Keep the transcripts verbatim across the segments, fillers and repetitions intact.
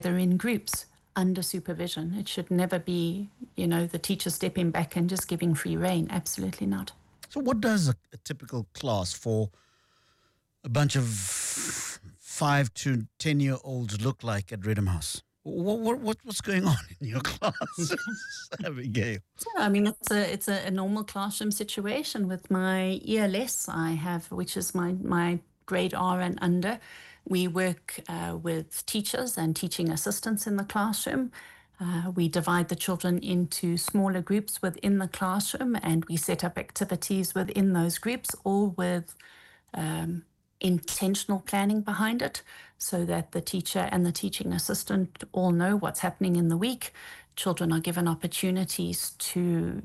together in groups under supervision. It should never be, you know, the teacher stepping back and just giving free rein. Absolutely not. So what does a, a typical class for a bunch of five to ten year olds look like at Rhythm House? What, what, what what's going on in your class, Abigail? Yeah, I mean, it's a it's a, a normal classroom situation. With my E L S, I have, which is my my grade R and under. We work uh, with teachers and teaching assistants in the classroom. Uh, we divide the children into smaller groups within the classroom, and we set up activities within those groups, all with um, intentional planning behind it, so that the teacher and the teaching assistant all know what's happening in the week. Children are given opportunities to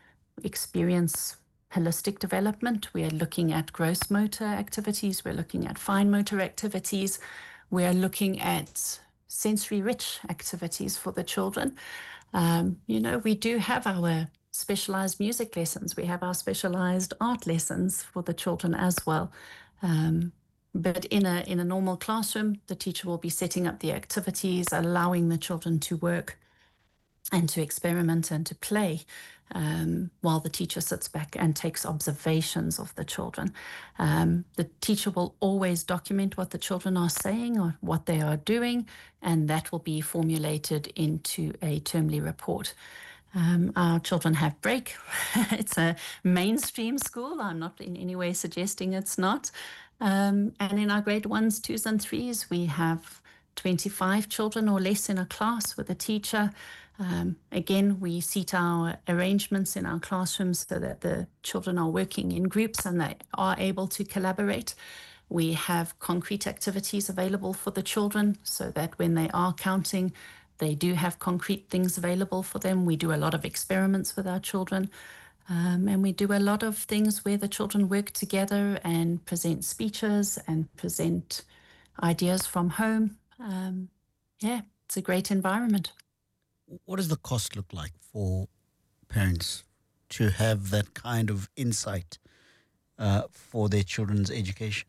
experience holistic development. We are looking at gross motor activities. We're looking at fine motor activities. We are looking at sensory-rich activities for the children. Um, you know, we do have our specialized music lessons. We have our specialized art lessons for the children as well. Um, but in a in a normal classroom, the teacher will be setting up the activities, allowing the children to work and to experiment and to play, um, while the teacher sits back and takes observations of the children. Um, the teacher will always document what the children are saying or what they are doing, and that will be formulated into a termly report. Um, our children have break. It's a mainstream school. I'm not in any way suggesting it's not. Um, and in our grade ones, twos, and threes, we have twenty-five children or less in a class with a teacher. Um, again, we seat our arrangements in our classrooms so that the children are working in groups and they are able to collaborate. We have concrete activities available for the children so that when they are counting, they do have concrete things available for them. We do a lot of experiments with our children. Um, and we do a lot of things where the children work together and present speeches and present ideas from home. Um, yeah, it's a great environment. What does the cost look like for parents to have that kind of insight uh, for their children's education?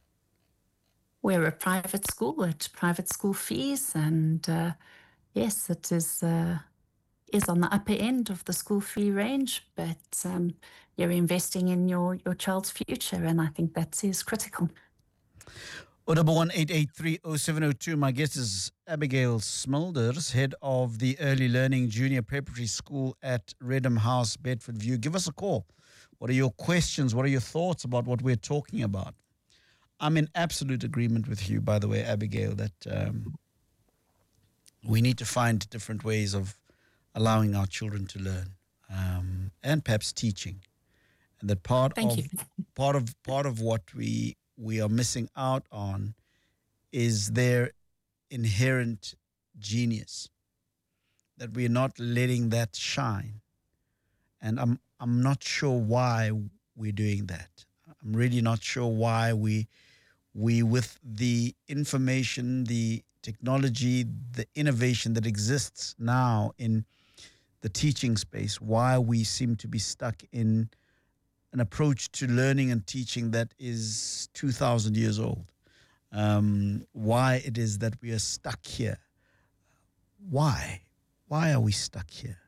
We're a private school at private school fees, and uh, yes, it is uh, is on the upper end of the school fee range, but um, you're investing in your, your child's future, and I think that is critical. O double one eight eight three oh seven oh two. My guest is Abigail Smulders, head of the Early Learning Junior Preparatory School at Rhythm House, Bedford View. Give us a call. What are your questions? What are your thoughts about what we're talking about? I'm in absolute agreement with you, by the way, Abigail, that um, we need to find different ways of allowing our children to learn, um, and perhaps teaching. And that part Thank of you. part of part of what we we are missing out on is their inherent genius, that we're not letting that shine. And I'm I'm not sure why we're doing that. I'm really not sure why we we with the information, the technology, the innovation that exists now in the teaching space, why we seem to be stuck in an approach to learning and teaching that is two thousand years old. Um, why it is that we are stuck here. Why? Why are we stuck here?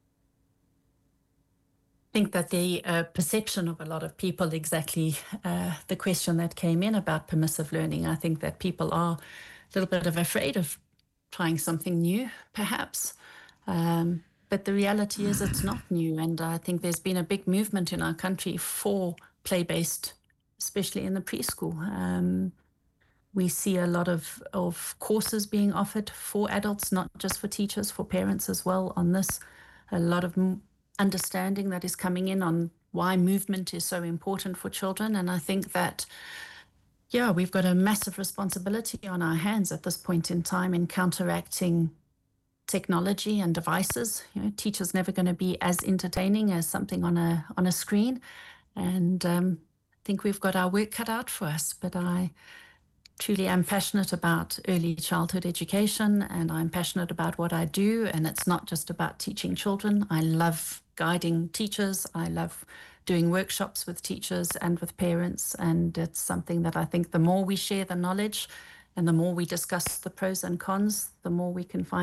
I think that the uh, perception of a lot of people, exactly uh, the question that came in about permissive learning, I think that people are a little bit of afraid of trying something new, perhaps. Um, but the reality is it's not new. And I think there's been a big movement in our country for play-based, especially in the preschool. Um, we see a lot of, of courses being offered for adults, not just for teachers, for parents as well on this. A lot of m- understanding that is coming in on why movement is so important for children. And I think that, yeah, we've got a massive responsibility on our hands at this point in time in counteracting technology and devices. You know, teachers never going to be as entertaining as something on a on a screen. And um, I think we've got our work cut out for us. But I truly am passionate about early childhood education, and I'm passionate about what I do. And it's not just about teaching children. I love guiding teachers. I love doing workshops with teachers and with parents. And it's something that I think the more we share the knowledge And the more we discuss the pros and cons, the more we can find